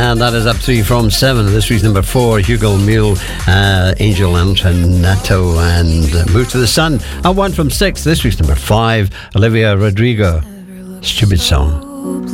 And that is up 3 from 7. This week's number 4, Hugo Mule, Angel Antonato, and Move to the Sun. And 1 from 6. This week's number 5, Olivia Rodrigo, Stupid Song.